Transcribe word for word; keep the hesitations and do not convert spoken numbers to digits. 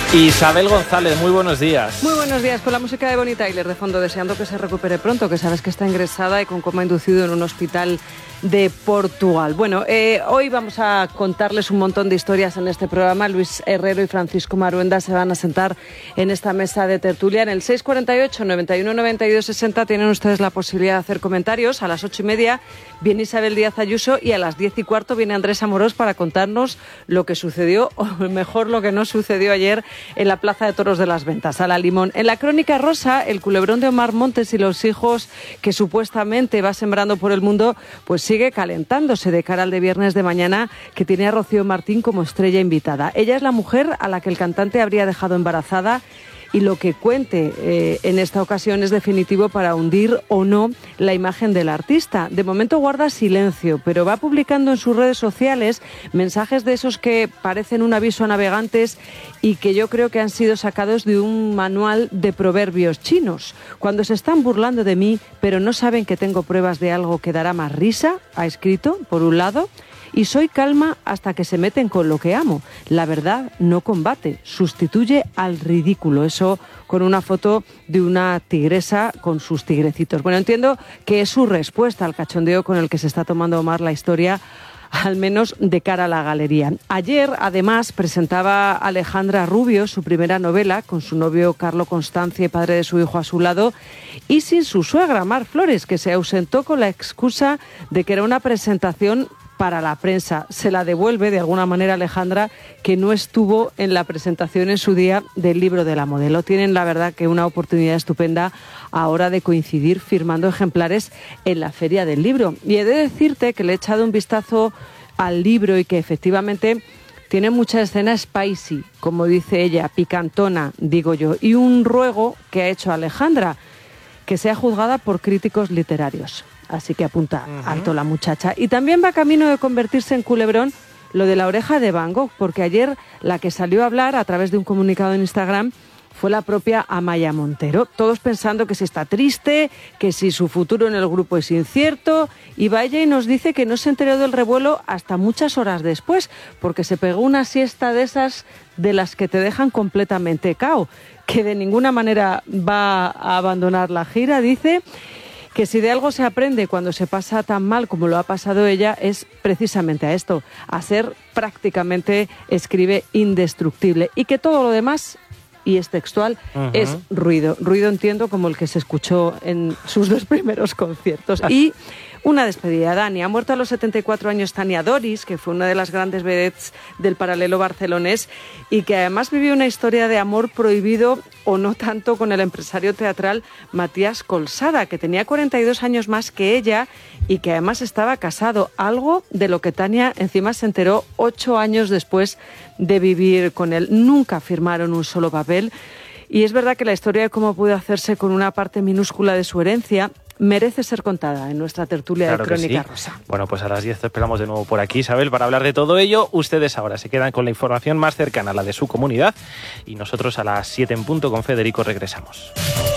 Isabel González, muy buenos días. Muy buenos días, con la música de Bonnie Tyler de fondo, deseando que se recupere pronto, que sabes que está ingresada y con coma inducido en un hospital de Portugal. Bueno, eh, hoy vamos a contarles un montón de historias en este programa. Luis Herrero y Francisco Maruenda se van a sentar en esta mesa de tertulia. En el seis cuarenta y ocho, noventa y uno, noventa y dos, sesenta tienen ustedes la posibilidad de hacer comentarios. A las ocho y media viene Isabel Díaz Ayuso y a las diez y cuarto viene Andrés Amorós para contarnos lo que sucedió, o mejor lo que no sucedió ayer en la Plaza de Toros de las Ventas, a la Limón. En la Crónica Rosa, el culebrón de Omar Montes y los hijos que supuestamente va sembrando por el mundo, pues sigue calentándose de cara al de viernes de mañana, que tiene a Rocío Martín como estrella invitada. Ella es la mujer a la que el cantante habría dejado embarazada, y lo que cuente eh, en esta ocasión es definitivo para hundir o no la imagen del artista. De momento guarda silencio, pero va publicando en sus redes sociales mensajes de esos que parecen un aviso a navegantes y que yo creo que han sido sacados de un manual de proverbios chinos. Cuando se están burlando de mí, pero no saben que tengo pruebas de algo que dará más risa, ha escrito, por un lado, y soy calma hasta que se meten con lo que amo. La verdad no combate, sustituye al ridículo. Eso con una foto de una tigresa con sus tigrecitos. Bueno, entiendo que es su respuesta al cachondeo con el que se está tomando Omar la historia, al menos de cara a la galería. Ayer, además, presentaba Alejandra Rubio su primera novela con su novio Carlo Constancia y padre de su hijo a su lado, y sin su suegra Mar Flores, que se ausentó con la excusa de que era una presentación para la prensa. Se la devuelve de alguna manera Alejandra, que no estuvo en la presentación en su día del libro de la modelo. Tienen, la verdad, que una oportunidad estupenda ahora de coincidir firmando ejemplares en la Feria del Libro. Y he de decirte que le he echado un vistazo al libro y que efectivamente tiene mucha escena spicy, como dice ella, picantona, digo yo, y un ruego que ha hecho Alejandra, que sea juzgada por críticos literarios. Así que apunta uh-huh. alto la muchacha. Y también va camino de convertirse en culebrón lo de la oreja de Van Gogh, porque ayer la que salió a hablar a través de un comunicado en Instagram fue la propia Amaya Montero. Todos pensando que si está triste, que si su futuro en el grupo es incierto. Y va ella y nos dice que no se enteró del revuelo hasta muchas horas después, porque se pegó una siesta de esas de las que te dejan completamente cao, que de ninguna manera va a abandonar la gira, dice, que si de algo se aprende cuando se pasa tan mal como lo ha pasado ella, es precisamente a esto, a ser prácticamente, escribe, indestructible, y que todo lo demás, y es textual, uh-huh. es ruido. Ruido, entiendo, como el que se escuchó en sus dos primeros conciertos. Y una despedida, Dani. Ha muerto a los setenta y cuatro años Tania Doris, que fue una de las grandes vedettes del paralelo barcelonés y que además vivió una historia de amor prohibido, o no tanto, con el empresario teatral Matías Colsada, que tenía cuarenta y dos años más que ella y que además estaba casado, algo de lo que Tania encima se enteró ocho años después de vivir con él. Nunca firmaron un solo papel, y es verdad que la historia de cómo pudo hacerse con una parte minúscula de su herencia merece ser contada en nuestra tertulia claro de Crónica sí. Rosa. Bueno, pues a las diez te esperamos de nuevo por aquí, Isabel, para hablar de todo ello. Ustedes ahora se quedan con la información más cercana a la de su comunidad y nosotros a las siete en punto con Federico regresamos.